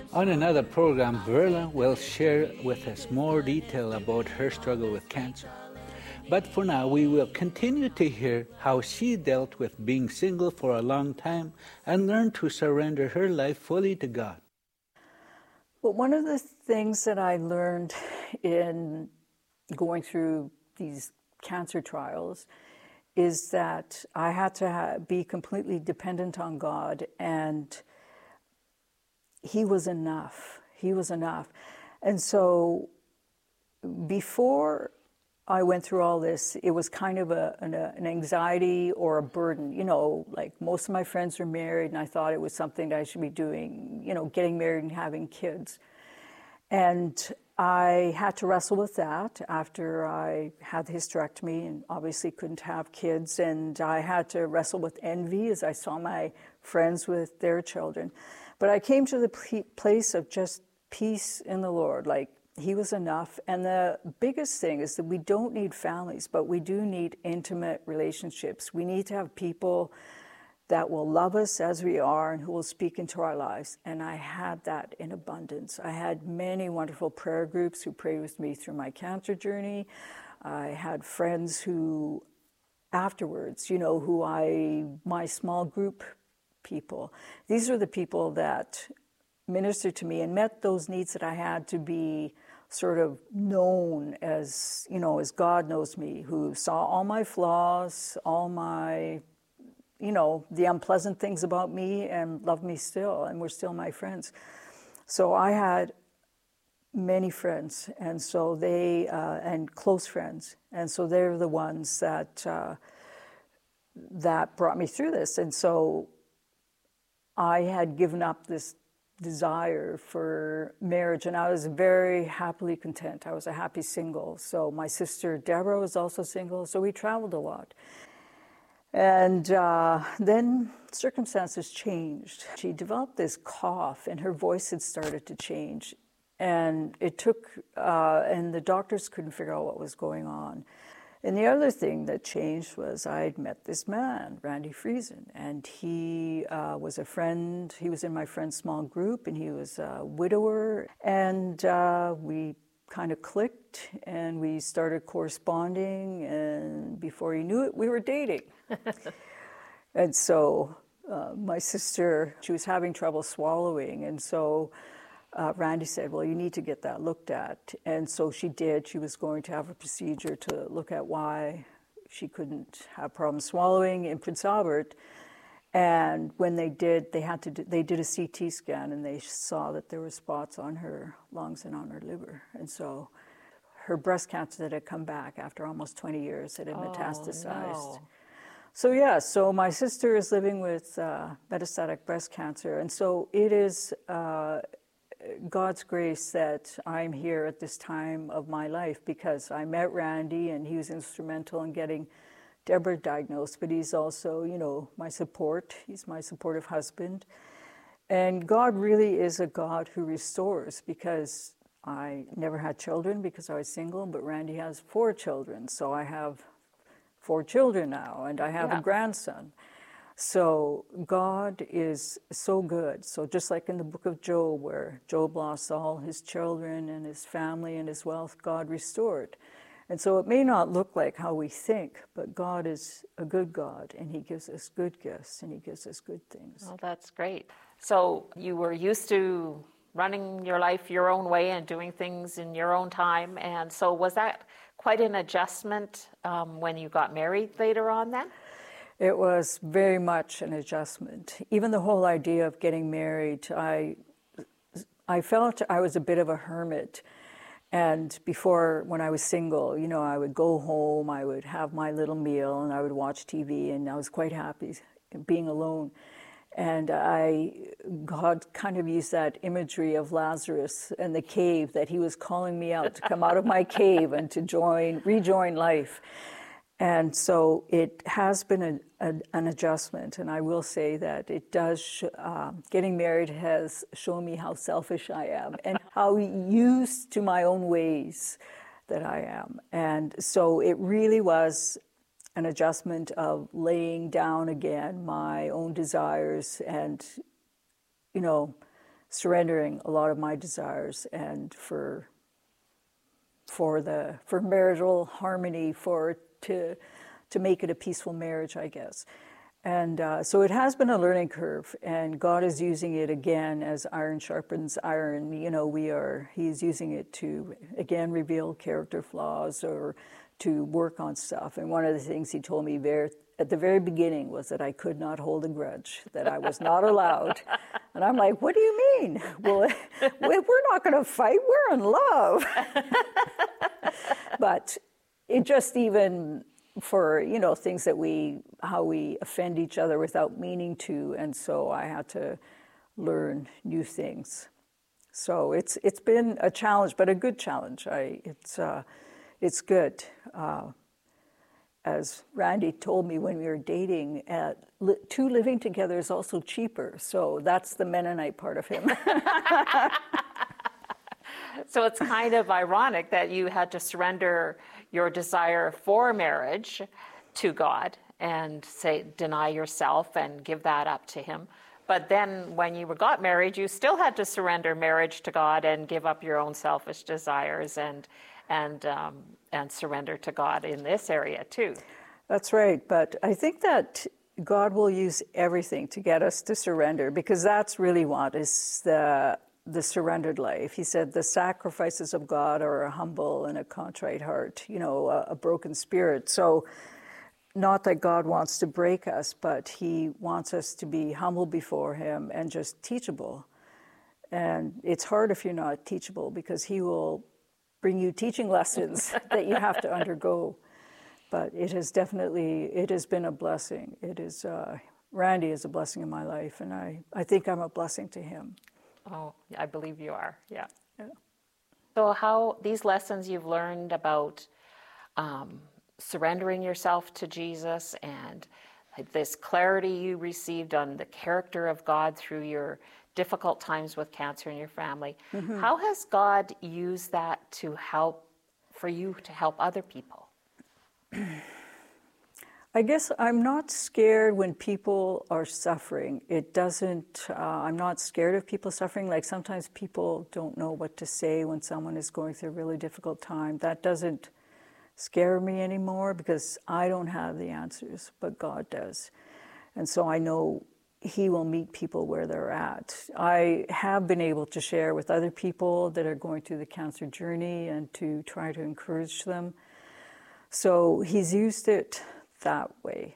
On another program, Verla will share with us more detail about her struggle with cancer. But for now, we will continue to hear how she dealt with being single for a long time and learned to surrender her life fully to God. But one of the things that I learned in going through these cancer trials is that I had to be completely dependent on God, and He was enough. He was enough. And so before I went through all this, it was kind of an anxiety or a burden. You know, like most of my friends were married, and I thought it was something that I should be doing, you know, getting married and having kids. And I had to wrestle with that after I had the hysterectomy and obviously couldn't have kids. And I had to wrestle with envy as I saw my friends with their children. But I came to the place of just peace in the Lord, like He was enough. And the biggest thing is that we don't need families, but we do need intimate relationships. We need to have people that will love us as we are and who will speak into our lives. And I had that in abundance. I had many wonderful prayer groups who prayed with me through my cancer journey. I had friends who afterwards, you know, my small group people, these are the people that ministered to me and met those needs that I had to be sort of known as, you know, as God knows me, who saw all my flaws, all my, you know, the unpleasant things about me and loved me still, and were still my friends. So I had many friends, and so they, and close friends, and so they're the ones that brought me through this. And so I had given up this desire for marriage, and I was very happily content. I was a happy single. So my sister Deborah was also single, so we traveled a lot. And then circumstances changed. She developed this cough, and her voice had started to change. And it took, and the doctors couldn't figure out what was going on. And the other thing that changed was I'd met this man, Randy Friesen, and he was a friend. He was in my friend's small group, and he was a widower. And we kind of clicked, and we started corresponding, and before he knew it, we were dating. And so my sister, she was having trouble swallowing, and so Randy said, well, you need to get that looked at. And so she did. She was going to have a procedure to look at why she couldn't have problems swallowing in Prince Albert. And when they did, they did a CT scan, and they saw that there were spots on her lungs and on her liver. And so her breast cancer that had come back after almost 20 years, it had metastasized. No. So my sister is living with metastatic breast cancer. And so it is God's grace that I'm here at this time of my life, because I met Randy, and he was instrumental in getting Deborah diagnosed, but he's also, you know, my support. He's my supportive husband. And God really is a God who restores, because I never had children because I was single, but Randy has 4 children. So I have 4 children now, and I have a grandson. So God is so good. So just like in the book of Job, where Job lost all his children and his family and his wealth, God restored. And so it may not look like how we think, but God is a good God, and He gives us good gifts, and He gives us good things. Well, that's great. So you were used to running your life your own way and doing things in your own time. And so was that quite an adjustment when you got married later on then? It was very much an adjustment. Even the whole idea of getting married, I felt I was a bit of a hermit. And before, when I was single, you know, I would go home, I would have my little meal, and I would watch TV, and I was quite happy being alone. And God kind of used that imagery of Lazarus and the cave, that He was calling me out to come out of my cave and to rejoin life. And so it has been an adjustment, and I will say that it does. Getting married has shown me how selfish I am and how used to my own ways that I am. And so it really was an adjustment of laying down again my own desires and, you know, surrendering a lot of my desires and for marital harmony, to make it a peaceful marriage, I guess. And so it has been a learning curve, and God is using it again as iron sharpens iron. He's using it to, again, reveal character flaws or to work on stuff. And one of the things he told me at the very beginning was that I could not hold a grudge, that I was not allowed. And I'm like, what do you mean? Well, we're not going to fight, we're in love. But it just even for, things how we offend each other without meaning to. And so I had to learn new things. So it's been a challenge, but a good challenge. It's good. As Randy told me when we were dating, two living together is also cheaper. So that's the Mennonite part of him. So it's kind of ironic that you had to surrender your desire for marriage to God and deny yourself and give that up to him. But then when you got married, you still had to surrender marriage to God and give up your own selfish desires and surrender to God in this area too. That's right. But I think that God will use everything to get us to surrender, because that's really what is the surrendered life. He said the sacrifices of God are a humble and a contrite heart, a broken spirit. So not that God wants to break us, but he wants us to be humble before him and just teachable. And it's hard if you're not teachable, because he will bring you teaching lessons that you have to undergo. But it has been a blessing. Randy is a blessing in my life, and I think I'm a blessing to him. Oh, I believe you are, yeah. So how these lessons you've learned about surrendering yourself to Jesus and this clarity you received on the character of God through your difficult times with cancer in your family, how has God used that for you to help other people? I guess I'm not scared when people are suffering. I'm not scared of people suffering. Like sometimes people don't know what to say when someone is going through a really difficult time. That doesn't scare me anymore, because I don't have the answers, but God does. And so I know he will meet people where they're at. I have been able to share with other people that are going through the cancer journey and to try to encourage them. So he's used it that way.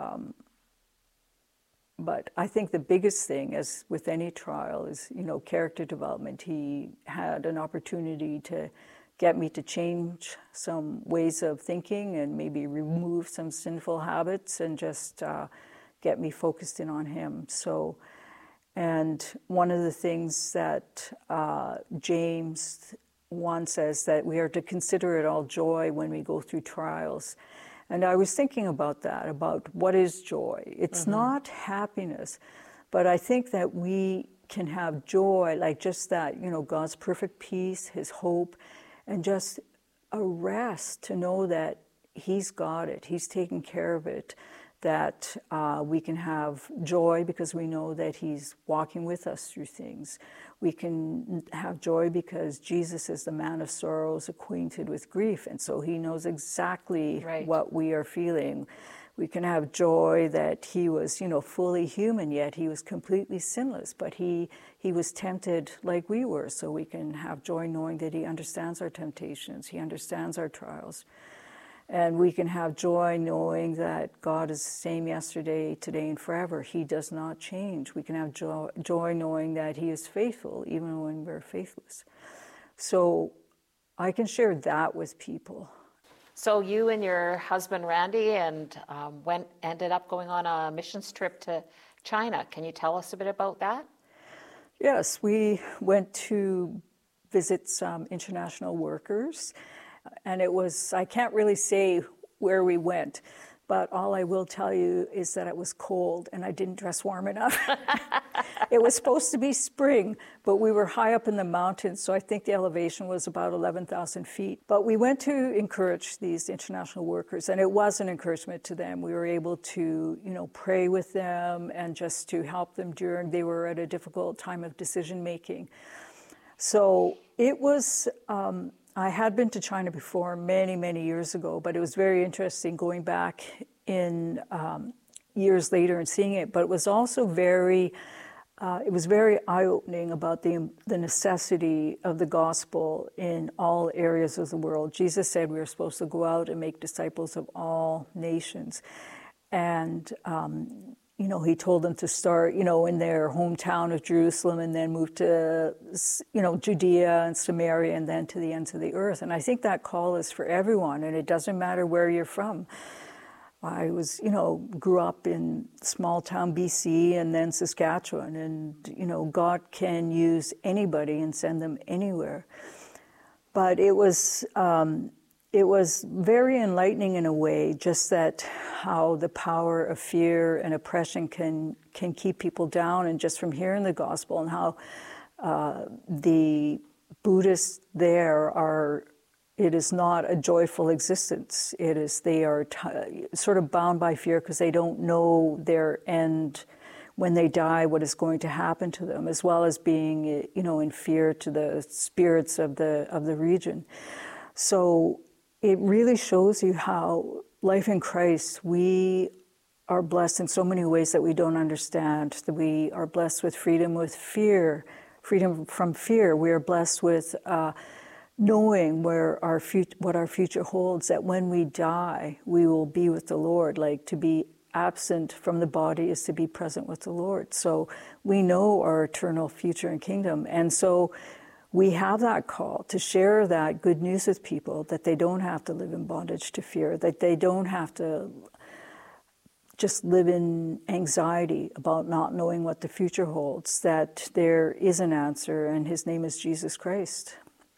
But I think the biggest thing, as with any trial, is, character development. He had an opportunity to get me to change some ways of thinking and maybe remove some sinful habits and just get me focused in on him. So, and one of the things that James 1 says, that we are to consider it all joy when we go through trials. And I was thinking about that, about what is joy. It's not happiness, but I think that we can have joy, like just that, God's perfect peace, his hope, and just a rest to know that he's got it, he's taking care of it, that we can have joy because we know that he's walking with us through things. We can have joy because Jesus is the man of sorrows, acquainted with grief, and so he knows exactly what we are feeling. We can have joy that he was, fully human, yet he was completely sinless, but he was tempted like we were, so we can have joy knowing that he understands our temptations, he understands our trials. And we can have joy knowing that God is the same yesterday, today, and forever. He does not change. We can have joy knowing that he is faithful, even when we're faithless. So I can share that with people. So you and your husband, Randy, ended up going on a missions trip to China. Can you tell us a bit about that? Yes, we went to visit some international workers. And it was, I can't really say where we went, But all I will tell you is that it was cold and I didn't dress warm enough. It was supposed to be spring, but we were high up in the mountains, so I think the elevation was about 11,000 feet. But we went to encourage these international workers, and it was an encouragement to them. We were able to, pray with them and just to help them during, they were at a difficult time of decision making. So it was, I had been to China before many, many years ago, but it was very interesting going back in years later and seeing it. But it was also very eye-opening about the necessity of the gospel in all areas of the world. Jesus said we were supposed to go out and make disciples of all nations. And, he told them to start, in their hometown of Jerusalem and then move to, Judea and Samaria and then to the ends of the earth. And I think that call is for everyone, and it doesn't matter where you're from. I grew up in small town BC and then Saskatchewan, and, God can use anybody and send them anywhere. But it was very enlightening in a way, just that how the power of fear and oppression can keep people down, and just from hearing the gospel and how the Buddhists there are, it is not a joyful existence. They are sort of bound by fear because they don't know their end when they die, what is going to happen to them, as well as being, in fear to the spirits of the region. So it really shows you how life in Christ, we are blessed in so many ways that we don't understand. That we are blessed with freedom from fear. We are blessed with knowing what our future holds, that when we die, we will be with the Lord. Like, to be absent from the body is to be present with the Lord. So we know our eternal future and kingdom. And so we have that call to share that good news with people, that they don't have to live in bondage to fear, that they don't have to just live in anxiety about not knowing what the future holds, that there is an answer, and his name is Jesus Christ.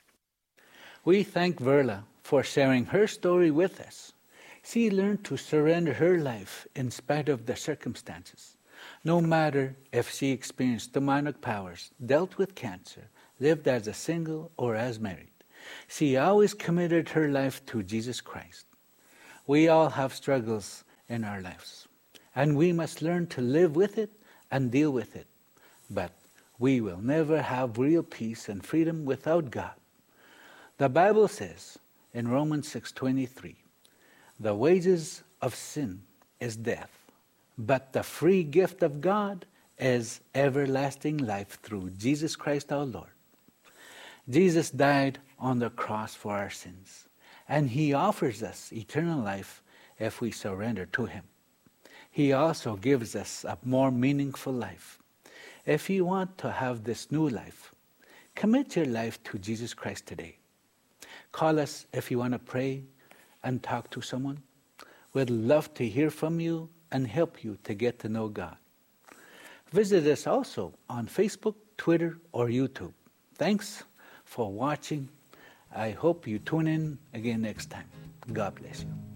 We thank Verla for sharing her story with us. She learned to surrender her life in spite of the circumstances. No matter if she experienced demonic powers, dealt with cancer, lived as a single or as married, she always committed her life to Jesus Christ. We all have struggles in our lives, and we must learn to live with it and deal with it. But we will never have real peace and freedom without God. The Bible says in Romans 6:23, the wages of sin is death, but the free gift of God is everlasting life through Jesus Christ our Lord. Jesus died on the cross for our sins, and he offers us eternal life if we surrender to him. He also gives us a more meaningful life. If you want to have this new life, commit your life to Jesus Christ today. Call us if you want to pray and talk to someone. We'd love to hear from you and help you to get to know God. Visit us also on Facebook, Twitter, or YouTube. Thanks for watching. I hope you tune in again next time. God bless you.